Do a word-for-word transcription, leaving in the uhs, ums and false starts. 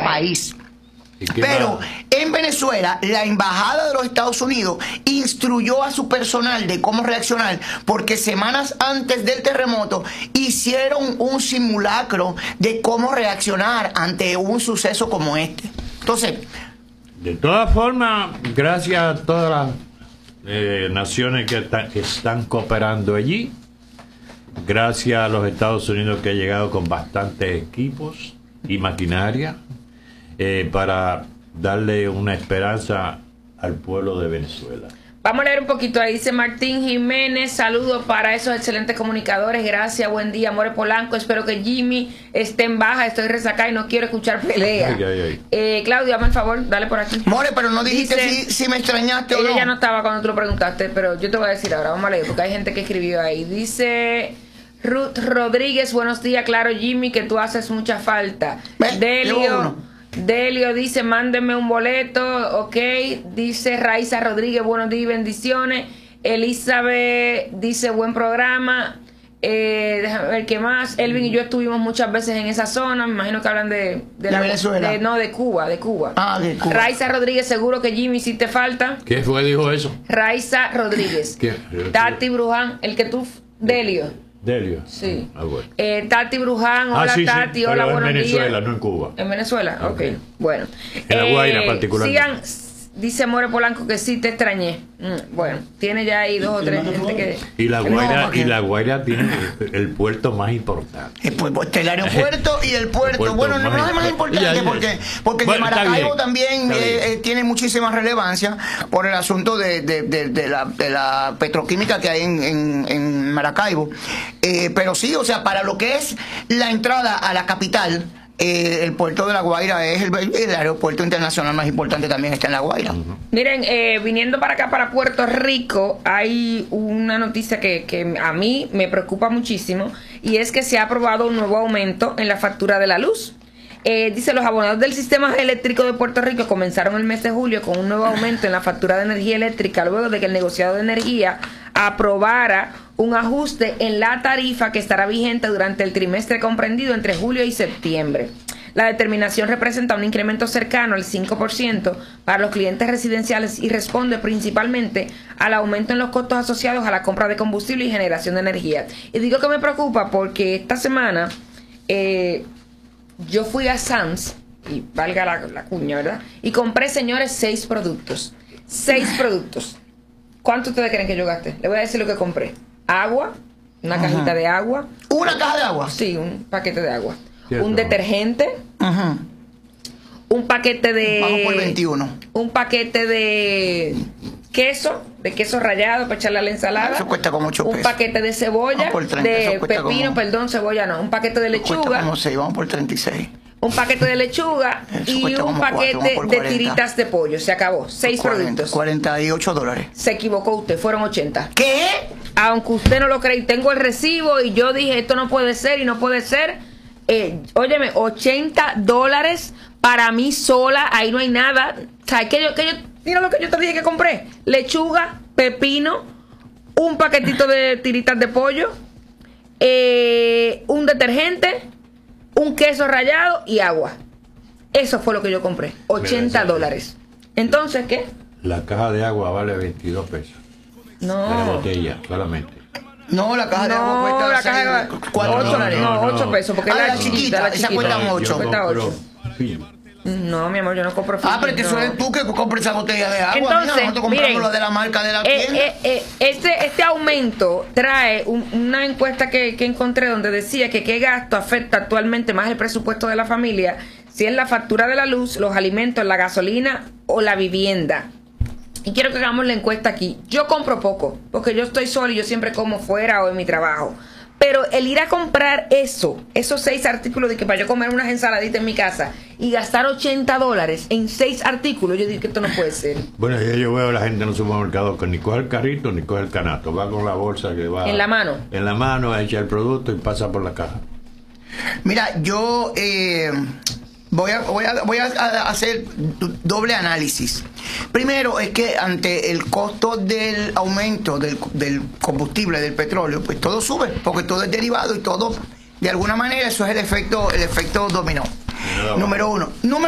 país. Pero en Venezuela, la embajada de los Estados Unidos instruyó a su personal de cómo reaccionar, porque semanas antes del terremoto hicieron un simulacro de cómo reaccionar ante un suceso como este. Entonces, de todas formas, gracias a todas las eh, naciones que, está, que están cooperando allí, gracias a los Estados Unidos que ha llegado con bastantes equipos y maquinaria, Eh, para darle una esperanza al pueblo de Venezuela. Vamos a leer un poquito ahí. Dice Martín Jiménez, saludos para esos excelentes comunicadores, gracias, buen día, More Polanco, espero que Jimmy esté en baja, estoy resacada y no quiero escuchar pelea. Ay, ay, ay. Eh, Claudio, dame el favor, dale por aquí. More, pero no dijiste Dice, si, si me extrañaste o ella no. ya no estaba cuando tú lo preguntaste, pero yo te voy a decir ahora, vamos a leer, porque hay gente que escribió ahí. Dice Ruth Rodríguez, buenos días, claro, Jimmy, que tú haces mucha falta. Ven, Delio Delio dice, mándeme un boleto, ok. Dice Raiza Rodríguez, buenos días y bendiciones. Elizabeth dice, buen programa. Eh, déjame ver qué más. Elvin y yo estuvimos muchas veces en esa zona. Me imagino que hablan de, de, ¿De la, Venezuela? de, no, de Cuba, de Cuba. Ah, de Cuba. Raiza Rodríguez, seguro que Jimmy hiciste falta. ¿Qué fue que dijo eso? Raiza Rodríguez. ¿Qué? Tati Bruján, el que tú... Delio. Delio. Sí. Ah, bueno. eh, Tati Bruján, hola ah, sí, Tati, sí, hola, pero buenos en Venezuela, días. no en Cuba. En Venezuela, ok, okay. Bueno. En La Guaira eh, particularmente. Sigan, dice More Polanco que sí te extrañé. Mm, bueno, tiene ya ahí dos o tres gente que... Y La Guaira, No, y La Guaira tiene el puerto más importante. El, pues, el aeropuerto y el puerto. El puerto bueno, no, no es más importante ya, ya. porque, porque Bueno, el de Maracaibo está bien, también está bien. eh, eh, tiene muchísima relevancia por el asunto de, de, de, de, la, de la petroquímica que hay en, en, en Maracaibo. Eh, pero sí, o sea, para lo que es la entrada a la capital, Eh, el puerto de La Guaira es el, el aeropuerto internacional más importante, también está en La Guaira. Uh-huh. Miren, eh, viniendo para acá, para Puerto Rico, hay una noticia que, que a mí me preocupa muchísimo, y es que se ha aprobado un nuevo aumento en la factura de la luz. Eh, dice, los abonados del sistema eléctrico de Puerto Rico comenzaron el mes de julio con un nuevo aumento en la factura de energía eléctrica luego de que el negociado de energía aprobara un ajuste en la tarifa que estará vigente durante el trimestre comprendido entre julio y septiembre. La determinación representa un incremento cercano al cinco por ciento para los clientes residenciales y responde principalmente al aumento en los costos asociados a la compra de combustible y generación de energía. Y digo que me preocupa porque esta semana eh, yo fui a Sam's, y valga la, la cuña, ¿verdad? Y compré, señores, seis productos. Seis productos. ¿Cuánto ustedes creen que yo gasté? Les voy a decir lo que compré. Agua, una uh-huh. cajita de agua. ¿Una caja de agua? Sí, un paquete de agua. Cierto. Un detergente. Uh-huh. Un paquete de... Vamos por veintiuno. Un paquete de queso, de queso rallado para echarle a la ensalada. Eso cuesta como ocho pesos. Un paquete de cebolla, por treinta, de pepino, como, perdón, cebolla no. Un paquete de lechuga. Cuesta como seis, vamos por treinta y seis. Un paquete de lechuga Eso y un como paquete cuatro, de tiritas de pollo. Se acabó. Seis cuarenta, productos. cuarenta y ocho dólares. Se equivocó usted, fueron ochenta. ¿Qué? Aunque usted no lo cree, tengo el recibo y yo dije, esto no puede ser y no puede ser. Eh, óyeme, ochenta dólares para mí sola, ahí no hay nada. ¿Sabes qué? Yo, que yo, mira lo que yo te dije que compré. Lechuga, pepino, un paquetito de tiritas de pollo, eh, un detergente, un queso rallado y agua. Eso fue lo que yo compré. ochenta dólares. Entonces, ¿qué? La caja de agua vale veintidós pesos. No. La botella, solamente. No, la caja no, de agua cuesta la caja de agua, cuatro ocho dólares. No, ocho no. pesos, porque ah, la, la chiquita, chiquita, la esa chiquita. cuesta No, ocho. Cuesta ocho. Sí. No, mi amor, yo no compro film. Ah, pero que no. eso es tú que compras esa botella de agua. Entonces, mira, nosotros compramos miren, la de la marca de la eh, tienda. eh, eh, este, este aumento trae un, una encuesta que, que encontré donde decía que qué gasto afecta actualmente más el presupuesto de la familia, si es la factura de la luz, los alimentos, la gasolina o la vivienda. Y quiero que hagamos la encuesta aquí. Yo compro poco, porque yo estoy sola y yo siempre como fuera o en mi trabajo. Pero el ir a comprar eso, esos seis artículos de que para yo comer unas ensaladitas en mi casa y gastar ochenta dólares en seis artículos, yo digo que esto no puede ser. Bueno, ya yo veo a la gente en los supermercados que ni coge el carrito ni coge el canasto. Va con la bolsa que va... En la mano. En la mano, echa el producto y pasa por la caja. Mira, yo eh, voy, a, voy, a, voy a hacer doble análisis. Primero es que ante el costo del aumento del, del combustible, del petróleo, pues todo sube, porque todo es derivado y todo, de alguna manera, eso es el efecto, el efecto dominó. Número uno. Número